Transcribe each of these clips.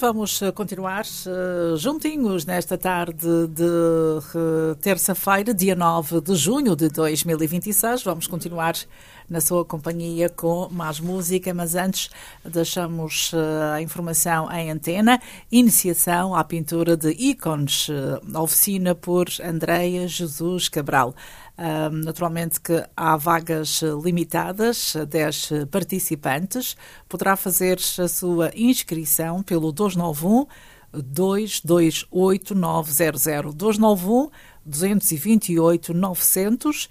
vamos continuar juntinhos nesta tarde de terça-feira, dia 9 de junho de 2026. Vamos continuar na sua companhia com mais música, mas antes deixamos a informação em antena. Iniciação à pintura de ícones, oficina por Andreia Jesus Cabral. Naturalmente que há vagas limitadas, 10 participantes. Poderá fazer a sua inscrição pelo 291 228 900, 291 228 900.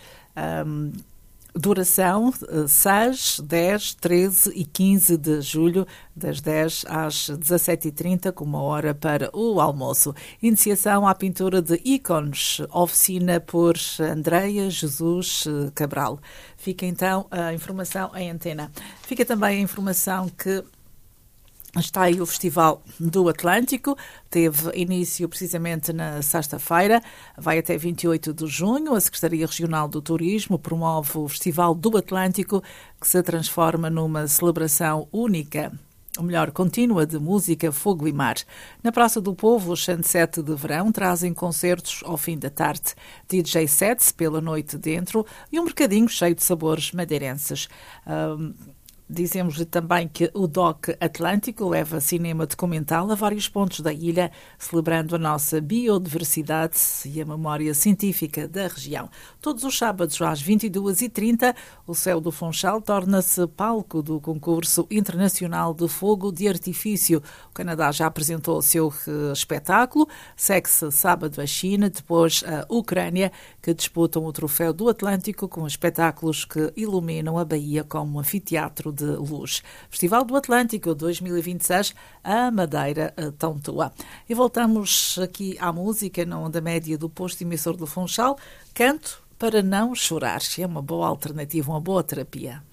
Duração 6, 10, 13 e 15 de julho, das 10 às 17h30, com 1 hora para o almoço. Iniciação à pintura de ícones, oficina por Andreia Jesus Cabral. Fica então a informação em antena. Fica também a informação que está aí o Festival do Atlântico, teve início precisamente na sexta-feira, vai até 28 de junho. A Secretaria Regional do Turismo promove o Festival do Atlântico, que se transforma numa celebração única, ou melhor, contínua, de música, fogo e mar. Na Praça do Povo, os Sunset de Verão trazem concertos ao fim da tarde, DJ sets pela noite dentro e um mercadinho cheio de sabores madeirenses. Dizemos-lhe também que o DOC Atlântico leva cinema documental a vários pontos da ilha, celebrando a nossa biodiversidade e a memória científica da região. Todos os sábados às 22h30, o Céu do Funchal torna-se palco do concurso internacional de fogo de artifício. O Canadá já apresentou o seu espetáculo. Segue-se sábado a China, depois a Ucrânia, que disputam o Troféu do Atlântico com espetáculos que iluminam a Baía como um anfiteatro de luz. Festival do Atlântico 2026, a Madeira tão tua. E voltamos aqui à música na onda média do posto emissor do Funchal. Canto para não chorar. É uma boa alternativa, uma boa terapia.